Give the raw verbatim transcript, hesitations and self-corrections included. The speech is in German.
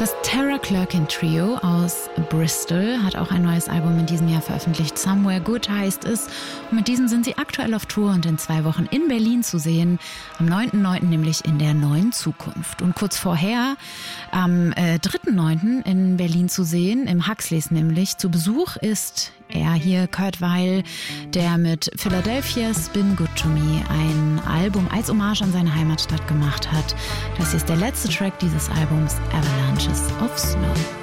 Das Tara Clerkin Trio aus Bristol hat auch ein neues Album in diesem Jahr veröffentlicht. Somewhere Good heißt es. Und mit diesem sind sie aktuell auf Tour und in zwei Wochen in Berlin zu sehen. Am neunten neunten nämlich in der Neuen Zukunft. Und kurz vorher, am äh, dritten neunten in Berlin zu sehen, im Huxleys nämlich. Zu Besuch ist er hier, Kurt Weill, der mit Philadelphia's Been Good to Me ein Album als Hommage an seine Heimatstadt gemacht hat. Das hier ist der letzte Track dieses Albums, Avalanches of Snow.